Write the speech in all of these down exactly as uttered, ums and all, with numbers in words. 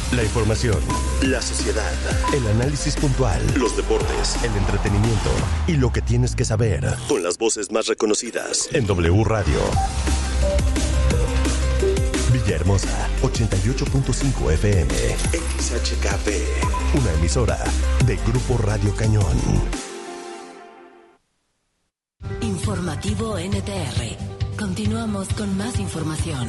La información, la sociedad, el análisis puntual, los deportes, el entretenimiento y lo que tienes que saber con las voces más reconocidas en W Radio. Villahermosa, ochenta y ocho punto cinco F M, X H K P, una emisora de Grupo Radio Cañón. Informativo N T R. Continuamos con más información.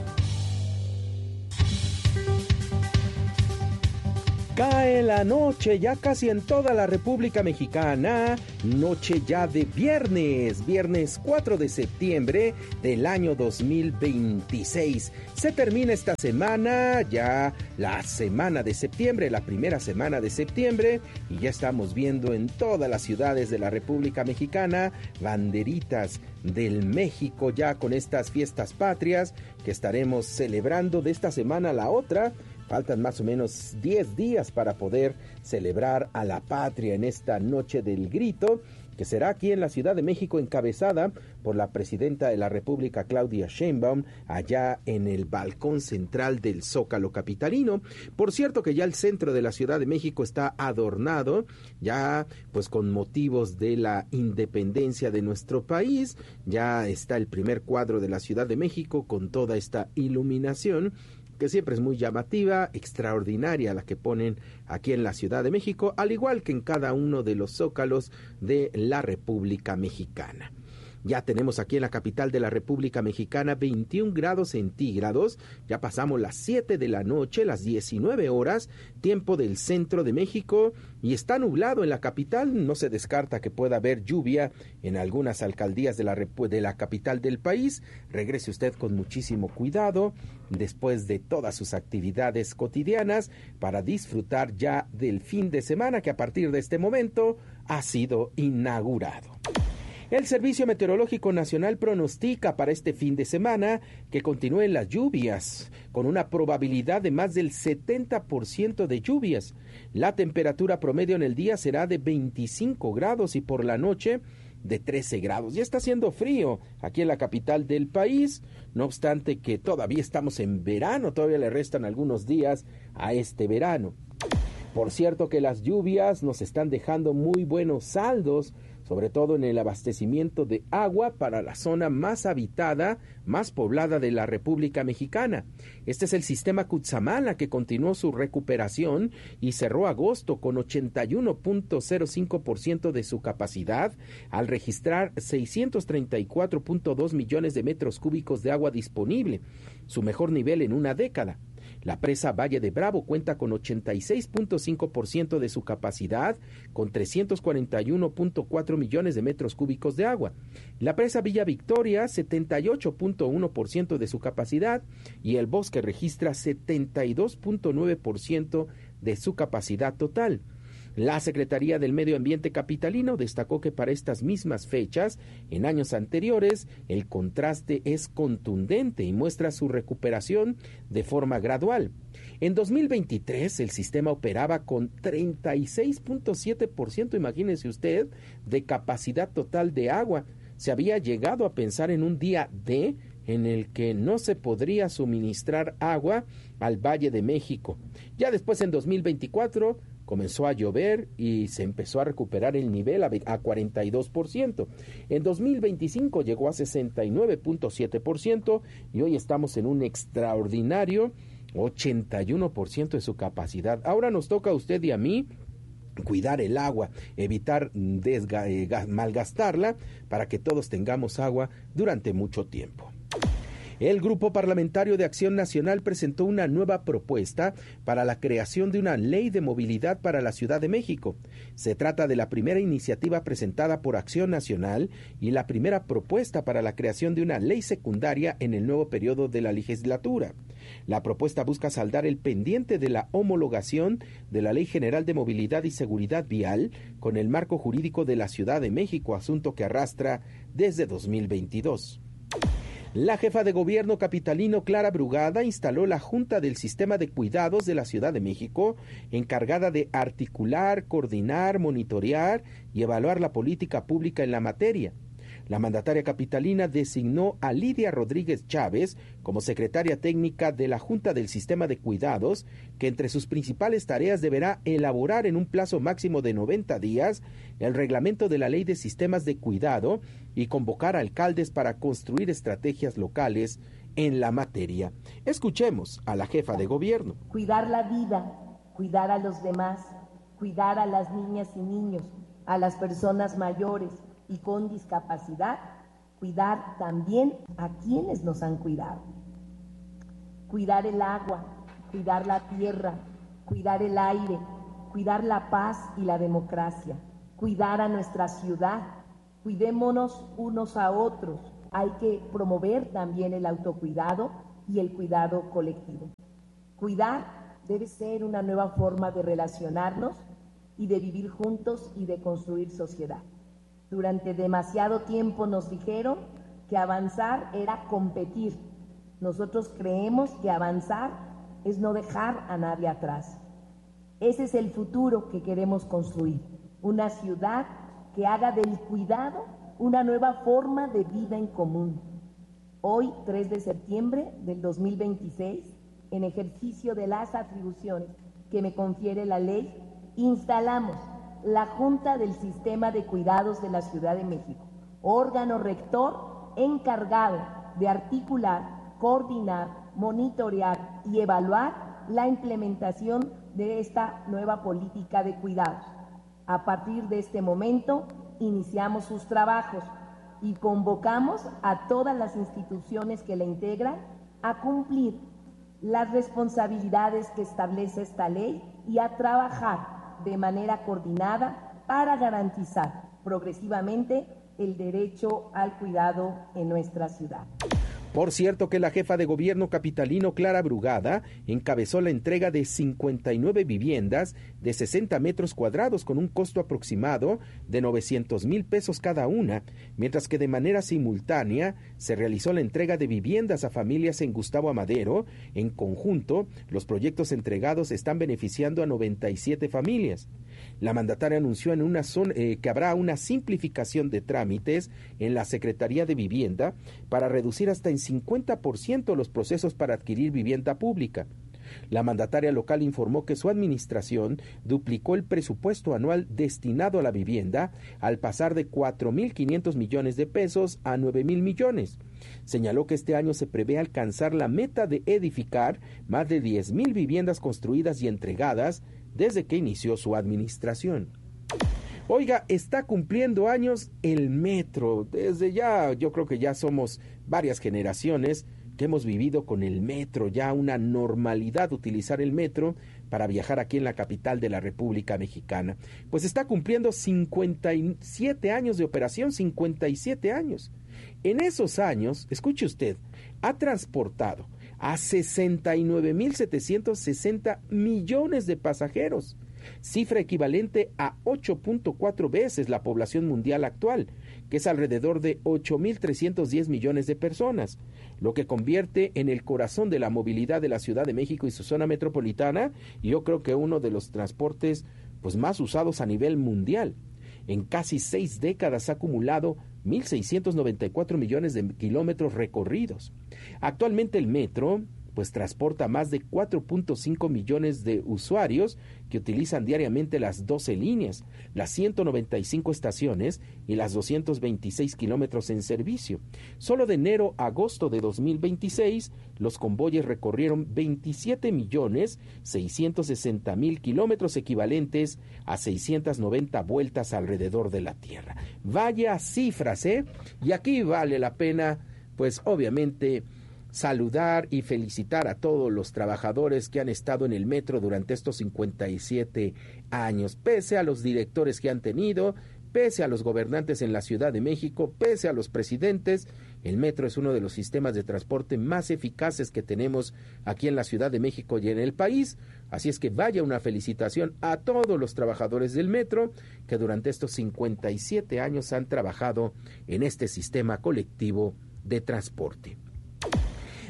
Cae la noche ya casi en toda la República Mexicana, noche ya de viernes, viernes cuatro de septiembre del año dos mil veintiséis. Se termina esta semana, ya la semana de septiembre, la primera semana de septiembre, y ya estamos viendo en todas las ciudades de la República Mexicana banderitas del México ya con estas fiestas patrias que estaremos celebrando de esta semana a la otra. Faltan más o menos diez días para poder celebrar a la patria en esta noche del grito, que será aquí en la Ciudad de México, encabezada por la presidenta de la República, Claudia Sheinbaum, allá en el balcón central del Zócalo capitalino. Por cierto que ya el centro de la Ciudad de México está adornado, ya pues con motivos de la independencia de nuestro país. Ya está el primer cuadro de la Ciudad de México con toda esta iluminación, que siempre es muy llamativa, extraordinaria la que ponen aquí en la Ciudad de México, al igual que en cada uno de los zócalos de la República Mexicana. Ya tenemos aquí en la capital de la República Mexicana veintiún grados centígrados, ya pasamos las siete de la noche, las diecinueve horas, tiempo del centro de México, y está nublado en la capital. No se descarta que pueda haber lluvia en algunas alcaldías de la, de la capital del país. Regrese usted con muchísimo cuidado después de todas sus actividades cotidianas para disfrutar ya del fin de semana que a partir de este momento ha sido inaugurado. El Servicio Meteorológico Nacional pronostica para este fin de semana que continúen las lluvias, con una probabilidad de más del setenta por ciento de lluvias. La temperatura promedio en el día será de veinticinco grados y por la noche de trece grados. Ya está haciendo frío aquí en la capital del país, no obstante que todavía estamos en verano, todavía le restan algunos días a este verano. Por cierto que las lluvias nos están dejando muy buenos saldos, sobre todo en el abastecimiento de agua para la zona más habitada, más poblada de la República Mexicana. Este es el sistema Cutzamala, que continuó su recuperación y cerró agosto con ochenta y uno punto cero cinco por ciento de su capacidad, al registrar seiscientos treinta y cuatro punto dos millones de metros cúbicos de agua disponible, su mejor nivel en una década. La presa Valle de Bravo cuenta con ochenta y seis punto cinco por ciento de su capacidad, con trescientos cuarenta y uno punto cuatro millones de metros cúbicos de agua. La presa Villa Victoria, setenta y ocho punto uno por ciento de su capacidad, y el Bosque registra setenta y dos punto nueve por ciento de su capacidad total. La Secretaría del Medio Ambiente capitalino destacó que para estas mismas fechas, en años anteriores, el contraste es contundente y muestra su recuperación de forma gradual. En dos mil veintitrés, el sistema operaba con treinta y seis punto siete por ciento, imagínese usted, de capacidad total de agua. Se había llegado a pensar en un día D en el que no se podría suministrar agua al Valle de México. Ya después, en dos mil veinticuatro, comenzó a llover y se empezó a recuperar el nivel a cuarenta y dos por ciento. En dos mil veinticinco llegó a sesenta y nueve punto siete por ciento y hoy estamos en un extraordinario ochenta y uno por ciento de su capacidad. Ahora nos toca a usted y a mí cuidar el agua, evitar desga- eh, malgastarla para que todos tengamos agua durante mucho tiempo. El Grupo Parlamentario de Acción Nacional presentó una nueva propuesta para la creación de una ley de movilidad para la Ciudad de México. Se trata de la primera iniciativa presentada por Acción Nacional y la primera propuesta para la creación de una ley secundaria en el nuevo periodo de la legislatura. La propuesta busca saldar el pendiente de la homologación de la Ley General de Movilidad y Seguridad Vial con el marco jurídico de la Ciudad de México, asunto que arrastra desde dos mil veintidós. La jefa de gobierno capitalino, Clara Brugada, instaló la Junta del Sistema de Cuidados de la Ciudad de México, encargada de articular, coordinar, monitorear y evaluar la política pública en la materia. La mandataria capitalina designó a Lidia Rodríguez Chávez como secretaria técnica de la Junta del Sistema de Cuidados, que entre sus principales tareas deberá elaborar en un plazo máximo de noventa días el reglamento de la Ley de Sistemas de Cuidado y convocar a alcaldes para construir estrategias locales en la materia. Escuchemos a la jefa de gobierno. Cuidar la vida, cuidar a los demás, cuidar a las niñas y niños, a las personas mayores y con discapacidad, cuidar también a quienes nos han cuidado. Cuidar el agua, cuidar la tierra, cuidar el aire, cuidar la paz y la democracia, cuidar a nuestra ciudad. Cuidémonos unos a otros. Hay que promover también el autocuidado y el cuidado colectivo. Cuidar debe ser una nueva forma de relacionarnos y de vivir juntos y de construir sociedad. Durante demasiado tiempo nos dijeron que avanzar era competir. Nosotros creemos que avanzar es no dejar a nadie atrás. Ese es el futuro que queremos construir, una ciudad que haga del cuidado una nueva forma de vida en común. Hoy, tres de septiembre del dos mil veintiséis, en ejercicio de las atribuciones que me confiere la ley, instalamos la Junta del Sistema de Cuidados de la Ciudad de México, órgano rector encargado de articular, coordinar, monitorear y evaluar la implementación de esta nueva política de cuidados. A partir de este momento, iniciamos sus trabajos y convocamos a todas las instituciones que la integran a cumplir las responsabilidades que establece esta ley y a trabajar de manera coordinada para garantizar progresivamente el derecho al cuidado en nuestra ciudad. Por cierto que la jefa de gobierno capitalino, Clara Brugada, encabezó la entrega de cincuenta y nueve viviendas de sesenta metros cuadrados con un costo aproximado de novecientos mil pesos cada una, mientras que de manera simultánea se realizó la entrega de viviendas a familias en Gustavo Amadero. En conjunto, los proyectos entregados están beneficiando a noventa y siete familias. La mandataria anunció en una zona, eh, que habrá una simplificación de trámites en la Secretaría de Vivienda para reducir hasta en cincuenta por ciento los procesos para adquirir vivienda pública. La mandataria local informó que su administración duplicó el presupuesto anual destinado a la vivienda al pasar de cuatro mil quinientos millones de pesos a nueve mil millones. Señaló que este año se prevé alcanzar la meta de edificar más de diez mil viviendas construidas y entregadas desde que inició su administración. Oiga, está cumpliendo años el metro. Desde ya, yo creo que ya somos varias generaciones que hemos vivido con el metro, ya una normalidad utilizar el metro para viajar aquí en la capital de la República Mexicana. Pues está cumpliendo cincuenta y siete años de operación, cincuenta y siete años. En esos años, escuche usted, ha transportado a sesenta y nueve mil setecientos sesenta millones de pasajeros, cifra equivalente a ocho punto cuatro veces la población mundial actual, que es alrededor de ocho mil trescientos diez millones de personas, lo que convierte en el corazón de la movilidad de la Ciudad de México y su zona metropolitana, y yo creo que uno de los transportes pues más usados a nivel mundial. En casi seis décadas ha acumulado mil seiscientos noventa y cuatro millones de kilómetros recorridos. Actualmente el metro pues transporta más de cuatro punto cinco millones de usuarios que utilizan diariamente las doce líneas, las ciento noventa y cinco estaciones y las doscientos veintiséis kilómetros en servicio. Solo de enero a agosto de dos mil veintiséis, los convoyes recorrieron veintisiete millones seiscientos sesenta mil kilómetros, equivalentes a seiscientas noventa vueltas alrededor de la Tierra. Vaya cifras, ¿eh? Y aquí vale la pena, pues obviamente, saludar y felicitar a todos los trabajadores que han estado en el metro durante estos cincuenta y siete años, pese a los directores que han tenido, pese a los gobernantes en la Ciudad de México, pese a los presidentes. El metro es uno de los sistemas de transporte más eficaces que tenemos aquí en la Ciudad de México y en el país, así es que vaya una felicitación a todos los trabajadores del metro que durante estos cincuenta y siete años han trabajado en este sistema colectivo de transporte.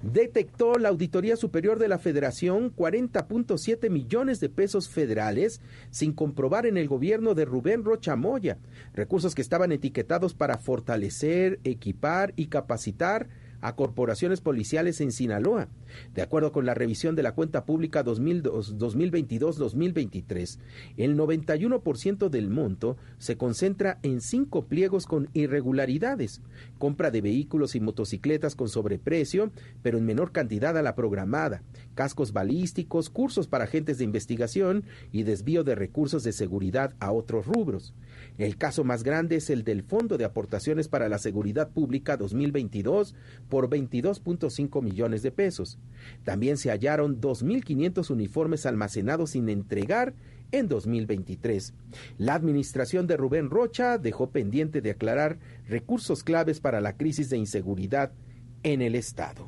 Detectó la Auditoría Superior de la Federación cuarenta punto siete millones de pesos federales sin comprobar en el gobierno de Rubén Rocha Moya, recursos que estaban etiquetados para fortalecer, equipar y capacitar a corporaciones policiales en Sinaloa. De acuerdo con la revisión de la cuenta pública dos mil veintidós dos mil veintitrés, el noventa y uno por ciento del monto se concentra en cinco pliegos con irregularidades: compra de vehículos y motocicletas con sobreprecio, pero en menor cantidad a la programada, cascos balísticos, cursos para agentes de investigación y desvío de recursos de seguridad a otros rubros. El caso más grande es el del Fondo de Aportaciones para la Seguridad Pública dos mil veintidós por veintidós punto cinco millones de pesos. También se hallaron dos mil quinientos uniformes almacenados sin entregar en dos mil veintitrés. La administración de Rubén Rocha dejó pendiente de aclarar recursos claves para la crisis de inseguridad en el estado.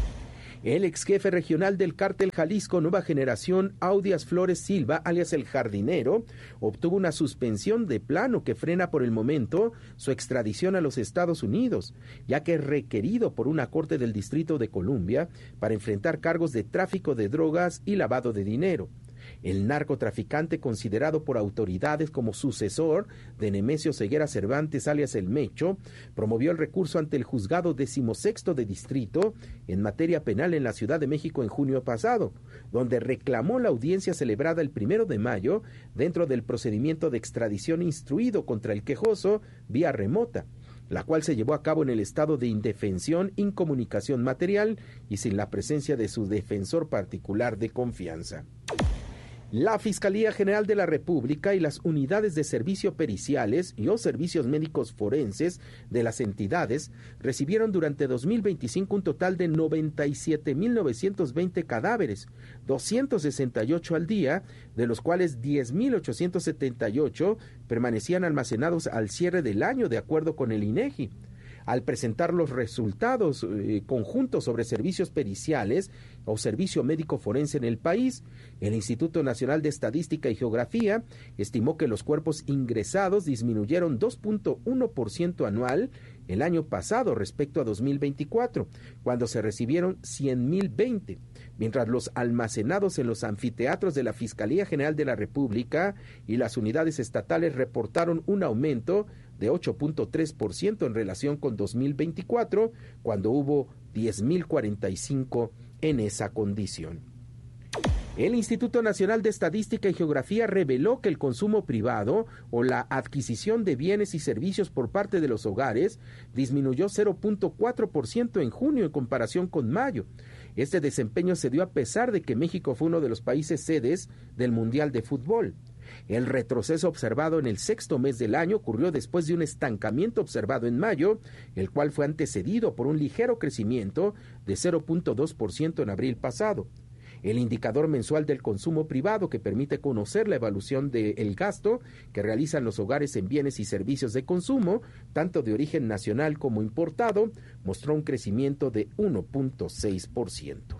El ex jefe regional del cártel Jalisco Nueva Generación, Audias Flores Silva, alias El Jardinero, obtuvo una suspensión de plano que frena por el momento su extradición a los Estados Unidos, ya que es requerido por una corte del Distrito de Columbia para enfrentar cargos de tráfico de drogas y lavado de dinero. El narcotraficante, considerado por autoridades como sucesor de Nemesio Ceguera Cervantes, alias El Mecho, promovió el recurso ante el juzgado decimosexto de distrito en materia penal en la Ciudad de México en junio pasado, donde reclamó la audiencia celebrada el primero de mayo dentro del procedimiento de extradición instruido contra el quejoso vía remota, la cual se llevó a cabo en el estado de indefensión, incomunicación material y sin la presencia de su defensor particular de confianza. La Fiscalía General de la República y las unidades de servicio periciales y o servicios médicos forenses de las entidades recibieron durante dos mil veinticinco un total de noventa y siete mil novecientos veinte cadáveres, doscientos sesenta y ocho al día, de los cuales diez mil ochocientos setenta y ocho permanecían almacenados al cierre del año, de acuerdo con el INEGI. Al presentar los resultados eh, conjuntos sobre servicios periciales o servicio médico forense en el país, el Instituto Nacional de Estadística y Geografía estimó que los cuerpos ingresados disminuyeron dos punto uno por ciento anual el año pasado respecto a dos mil veinticuatro, cuando se recibieron cien mil veinte, mientras los almacenados en los anfiteatros de la Fiscalía General de la República y las unidades estatales reportaron un aumento de ocho punto tres por ciento en relación con dos mil veinticuatro, cuando hubo diez mil cuarenta y cinco en esa condición. El Instituto Nacional de Estadística y Geografía reveló que el consumo privado o la adquisición de bienes y servicios por parte de los hogares disminuyó cero punto cuatro por ciento en junio en comparación con mayo. Este desempeño se dio a pesar de que México fue uno de los países sedes del Mundial de Fútbol. El retroceso observado en el sexto mes del año ocurrió después de un estancamiento observado en mayo, el cual fue antecedido por un ligero crecimiento de cero punto dos por ciento en abril pasado. El indicador mensual del consumo privado, que permite conocer la evolución del gasto que realizan los hogares en bienes y servicios de consumo, tanto de origen nacional como importado, mostró un crecimiento de uno punto seis por ciento.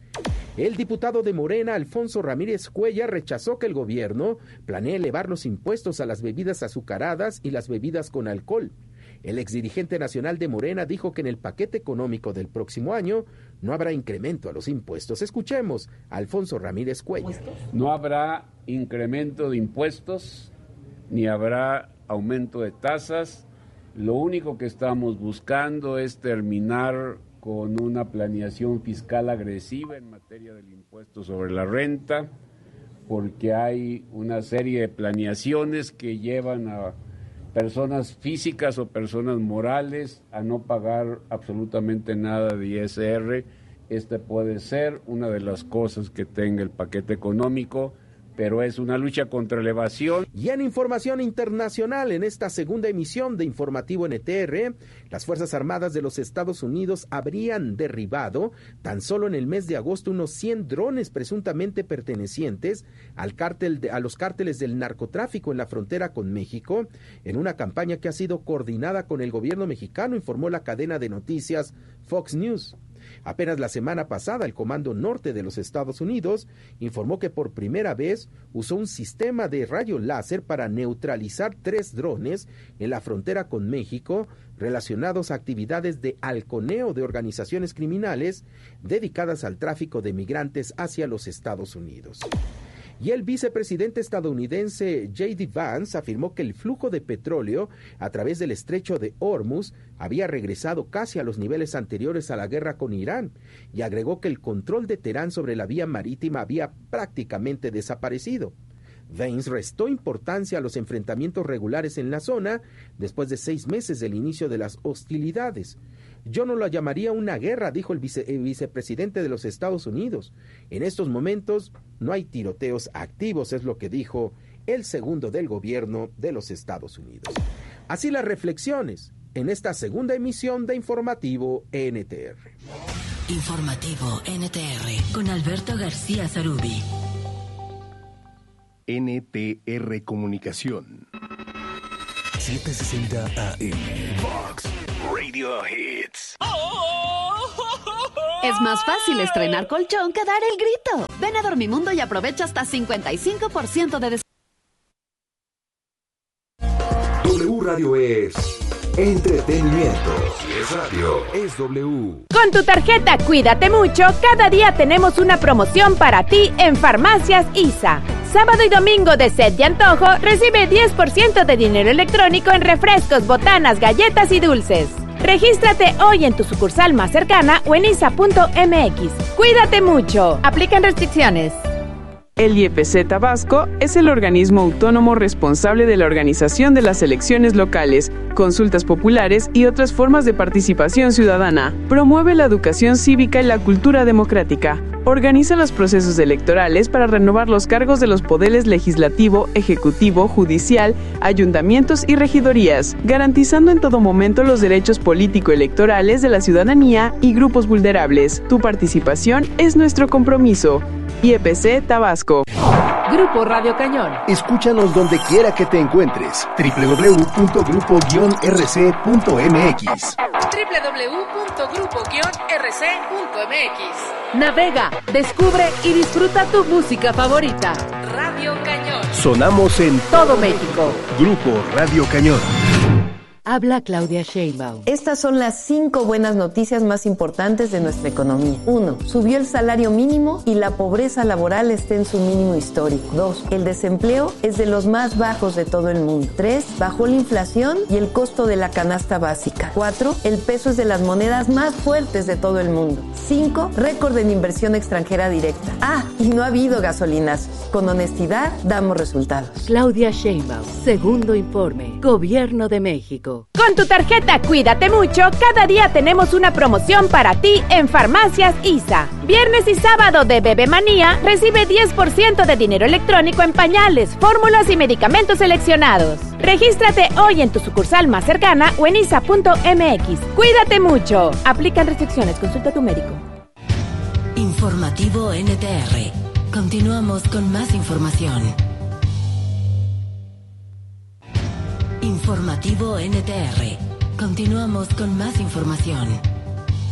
El diputado de Morena, Alfonso Ramírez Cuellar, rechazó que el gobierno planee elevar los impuestos a las bebidas azucaradas y las bebidas con alcohol. El exdirigente nacional de Morena dijo que en el paquete económico del próximo año no habrá incremento a los impuestos. Escuchemos a Alfonso Ramírez Cuellar. No habrá incremento de impuestos, ni habrá aumento de tasas. Lo único que estamos buscando es terminar con una planeación fiscal agresiva en materia del impuesto sobre la renta, porque hay una serie de planeaciones que llevan a personas físicas o personas morales a no pagar absolutamente nada de I S R. Este puede ser una de las cosas que tenga el paquete económico, pero es una lucha contra la evasión. Y en información internacional, en esta segunda emisión de Informativo N T R, las Fuerzas Armadas de los Estados Unidos habrían derribado tan solo en el mes de agosto unos cien drones presuntamente pertenecientes al cártel de, a los cárteles del narcotráfico en la frontera con México, en una campaña que ha sido coordinada con el gobierno mexicano, informó la cadena de noticias Fox News. Apenas la semana pasada, el Comando Norte de los Estados Unidos informó que por primera vez usó un sistema de rayo láser para neutralizar tres drones en la frontera con México relacionados a actividades de halconeo de organizaciones criminales dedicadas al tráfico de migrantes hacia los Estados Unidos. Y el vicepresidente estadounidense J D Vance afirmó que el flujo de petróleo a través del estrecho de Hormuz había regresado casi a los niveles anteriores a la guerra con Irán, y agregó que el control de Teherán sobre la vía marítima había prácticamente desaparecido. Vance restó importancia a los enfrentamientos regulares en la zona después de seis meses del inicio de las hostilidades. Yo no lo llamaría una guerra, dijo el, vice, el vicepresidente de los Estados Unidos. En estos momentos no hay tiroteos activos, es lo que dijo el segundo del gobierno de los Estados Unidos. Así las reflexiones en esta segunda emisión de Informativo N T R. Informativo N T R con Alberto García Zarubi. N T R Comunicación. setecientos sesenta A M. Vox Radio Hits. Es más fácil estrenar colchón que dar el grito. Ven a Dormimundo y aprovecha hasta cincuenta y cinco por ciento de descuento. W Radio es entretenimiento. Si es radio, es W. Con tu tarjeta Cuídate Mucho, cada día tenemos una promoción para ti en Farmacias I S A. Sábado y domingo de sed y antojo, recibe diez por ciento de dinero electrónico en refrescos, botanas, galletas y dulces. Regístrate hoy en tu sucursal más cercana o en isa punto eme equis. Cuídate mucho. Aplican restricciones. El I E P C Tabasco es el organismo autónomo responsable de la organización de las elecciones locales, consultas populares y otras formas de participación ciudadana. Promueve la educación cívica y la cultura democrática. Organiza los procesos electorales para renovar los cargos de los poderes legislativo, ejecutivo, judicial, ayuntamientos y regidorías, garantizando en todo momento los derechos político-electorales de la ciudadanía y grupos vulnerables. Tu participación es nuestro compromiso. I E P C Tabasco. Grupo Radio Cañón. Escúchanos donde quiera que te encuentres. doble u doble u doble u punto grupo guion r c punto m x. doble u doble u doble u punto grupo guion r c punto eme equis. Navega, descubre y disfruta tu música favorita. Radio Cañón. Sonamos en todo México. Grupo Radio Cañón. Habla Claudia Sheinbaum. Estas son las cinco buenas noticias más importantes de nuestra economía. Uno, subió el salario mínimo y la pobreza laboral está en su mínimo histórico. Dos, el desempleo es de los más bajos de todo el mundo. Tres, bajó la inflación y el costo de la canasta básica. Cuatro, el peso es de las monedas más fuertes de todo el mundo. Cinco, récord en inversión extranjera directa. Ah, y no ha habido gasolinazos. Con honestidad, damos resultados. Claudia Sheinbaum, segundo informe, Gobierno de México. Con tu tarjeta Cuídate Mucho, cada día tenemos una promoción para ti en Farmacias I S A. Viernes y sábado de Bebe Manía, recibe diez por ciento de dinero electrónico en pañales, fórmulas y medicamentos seleccionados. Regístrate hoy en tu sucursal más cercana o en isa punto eme equis. Cuídate mucho. Aplican restricciones. Consulta a tu médico. Informativo N T R. Continuamos con más información. Informativo N T R. Continuamos con más información.